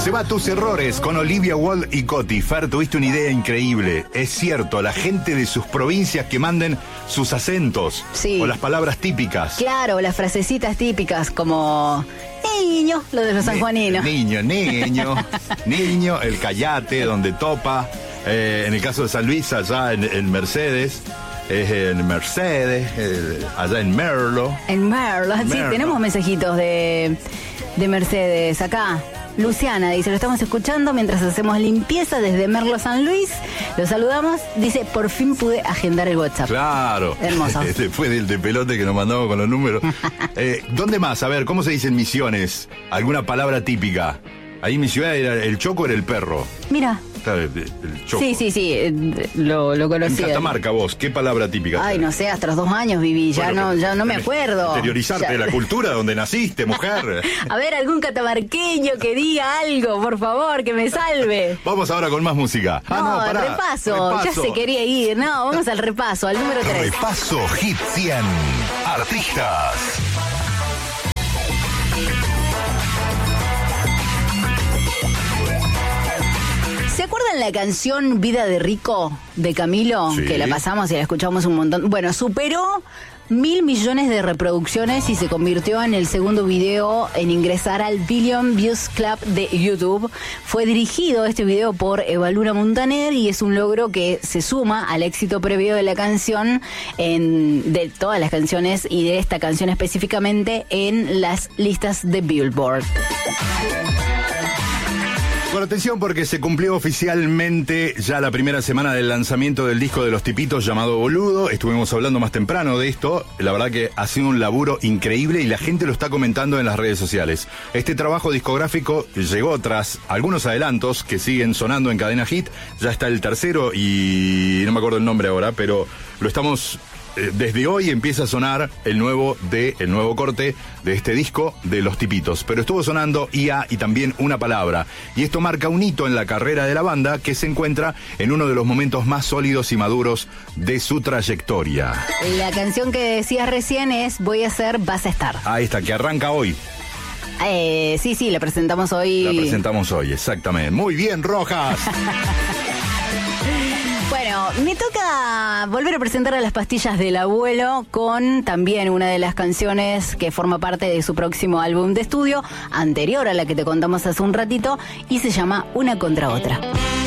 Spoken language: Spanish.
Se va Tus Errores con Olivia Wald y Coti. Fer, tuviste una idea increíble. Es cierto, la gente de sus provincias que manden sus acentos. Sí. O las palabras típicas. Claro, las frasecitas típicas como niño, lo de los sanjuaninos. Niño, el cayate, donde topa. En el caso de San Luis, allá en Mercedes. Es en Mercedes, allá en Merlo. En Merlo, sí, tenemos mensajitos de Mercedes acá. Luciana dice, lo estamos escuchando mientras hacemos limpieza desde Merlo, San Luis. Lo saludamos. Dice, por fin pude agendar el WhatsApp. Claro. Hermoso. Después del de pelote que nos mandamos con los números. ¿Dónde más? A ver, ¿cómo se dice en Misiones? ¿Alguna palabra típica? Ahí en mi ciudad el choco era el perro. Mira. Claro, el choco. Sí, lo conocía. En Catamarca, vos, ¿qué palabra típica? Ay, no sé, hasta los 2 años viví, ya no me acuerdo. Interiorizarte de la cultura donde naciste, mujer. A ver, algún catamarqueño que diga algo, por favor, que me salve. Vamos ahora con más música. Pará, repaso. Ya se quería ir. No, vamos al repaso, al número 3. Repaso Hit 100. Artistas. ¿Se acuerdan la canción Vida de Rico de Camilo? Sí. Que la pasamos y la escuchamos un montón. Bueno, superó 1.000 millones de reproducciones y se convirtió en el segundo video en ingresar al Billion Views Club de YouTube. Fue dirigido este video por Eva Luna Montaner y es un logro que se suma al éxito previo de la canción, de todas las canciones y de esta canción específicamente en las listas de Billboard. Bueno, atención porque se cumplió oficialmente ya la primera semana del lanzamiento del disco de Los Tipitos llamado Boludo. Estuvimos hablando más temprano de esto. La verdad que ha sido un laburo increíble y la gente lo está comentando en las redes sociales. Este trabajo discográfico llegó tras algunos adelantos que siguen sonando en Cadena Hit. Ya está el tercero y no me acuerdo el nombre ahora, pero lo estamos... Desde hoy empieza a sonar el nuevo corte de este disco de Los Tipitos. Pero estuvo sonando IA y también Una Palabra. Y esto marca un hito en la carrera de la banda que se encuentra en uno de los momentos más sólidos y maduros de su trayectoria. La canción que decías recién es Voy a ser, vas a estar. Ahí está, que arranca hoy. Sí, la presentamos hoy. La presentamos hoy, exactamente. Muy bien, Rojas. Bueno, me toca volver a presentar a Las Pastillas del Abuelo con también una de las canciones que forma parte de su próximo álbum de estudio, anterior a la que te contamos hace un ratito, y se llama Una contra Otra.